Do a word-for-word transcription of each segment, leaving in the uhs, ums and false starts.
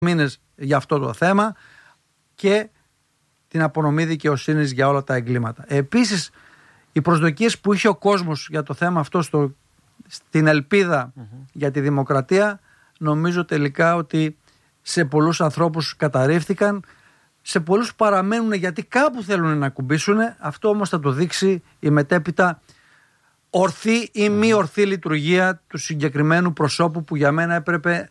μήνες για αυτό το θέμα και την απονομή δικαιοσύνης για όλα τα εγκλήματα. Επίσης, οι προσδοκίες που είχε ο κόσμος για το θέμα αυτό, στο, στην ελπίδα mm-hmm. για τη δημοκρατία, νομίζω τελικά ότι σε πολλούς ανθρώπους καταρρίφθηκαν, σε πολλούς παραμένουν γιατί κάπου θέλουν να κουμπίσουν. Αυτό όμως θα το δείξει η μετέπειτα ορθή ή μη ορθή λειτουργία του συγκεκριμένου προσώπου, που για μένα έπρεπε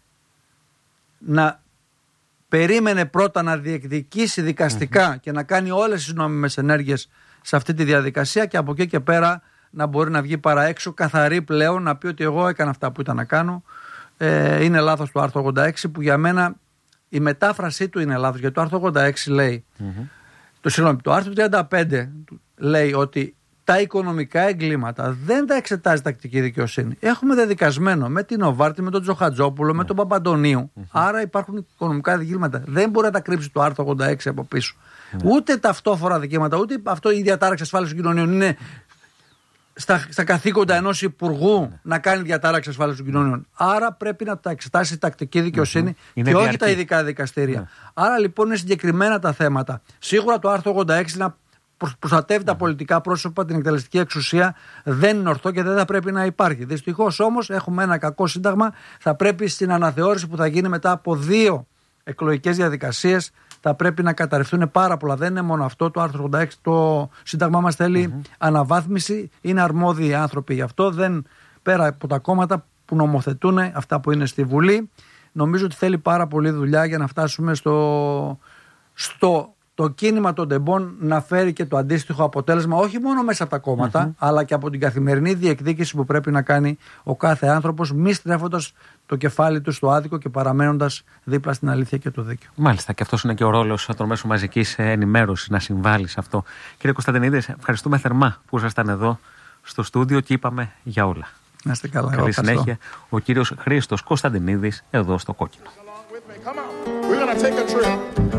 να περίμενε πρώτα να διεκδικήσει δικαστικά mm-hmm. και να κάνει όλες τις νόμιμες ενέργειες σε αυτή τη διαδικασία, και από εκεί και πέρα να μπορεί να βγει παρά έξω καθαρή πλέον, να πει ότι εγώ έκανα αυτά που ήταν να κάνω. Ε, είναι λάθος το άρθρο ογδόντα έξι, που για μένα η μετάφρασή του είναι λάθος, γιατί το άρθρο ογδόντα έξι λέει mm-hmm. το, συγγνώμη, το άρθρο τριάντα πέντε λέει ότι τα οικονομικά εγκλήματα δεν τα εξετάζει τακτική δικαιοσύνη. Έχουμε δεδικασμένο με την Οβάρτη, με τον Τζοχατζόπουλο, mm. με τον Παπαντονίου. Mm-hmm. Άρα υπάρχουν οικονομικά εγκλήματα. Δεν μπορεί να τα κρύψει το άρθρο ογδόντα έξι από πίσω. Mm. Ούτε ταυτόφορα δικαιώματα, ούτε αυτό η διατάραξη ασφάλισης των κοινωνιών είναι στα, στα καθήκοντα ενός υπουργού mm. να κάνει διατάραξη ασφάλισης των κοινωνιών. Άρα πρέπει να τα εξετάσει η τακτική δικαιοσύνη mm-hmm. και όχι διαρκή. Τα ειδικά δικαστήρια. Mm. Άρα λοιπόν είναι συγκεκριμένα τα θέματα. Σίγουρα το άρθρο ογδόντα έξι να προστατεύει τα πολιτικά πρόσωπα, την εκτελεστική εξουσία, δεν είναι ορθό και δεν θα πρέπει να υπάρχει. Δυστυχώς όμως έχουμε ένα κακό σύνταγμα. Θα πρέπει στην αναθεώρηση που θα γίνει μετά από δύο εκλογικές διαδικασίες, θα πρέπει να καταρρευτούν πάρα πολλά. Δεν είναι μόνο αυτό. Το άρθρο ογδόντα έξι, το σύνταγμά μας θέλει mm-hmm. αναβάθμιση. Είναι αρμόδιοι άνθρωποι γι' αυτό. Δεν, πέρα από τα κόμματα που νομοθετούν αυτά που είναι στη Βουλή, νομίζω ότι θέλει πάρα πολλή δουλειά για να φτάσουμε στο. στο το κίνημα των τεμπών να φέρει και το αντίστοιχο αποτέλεσμα, όχι μόνο μέσα από τα κόμματα, mm-hmm. αλλά και από την καθημερινή διεκδίκηση που πρέπει να κάνει ο κάθε άνθρωπος, μη στρέφοντας το κεφάλι του στο άδικο και παραμένοντας δίπλα στην αλήθεια και το δίκαιο. Μάλιστα, και αυτός είναι και ο ρόλος των μέσων μαζικής ενημέρωσης, να συμβάλλει σε αυτό. Κύριε Κωνσταντινίδη, ευχαριστούμε θερμά που ήσασταν εδώ στο στούντιο και είπαμε για όλα. Να είστε καλά. Καλή συνέχεια. Ο κύριος Χρήστος Κωνσταντινίδης εδώ στο Κόκκινο.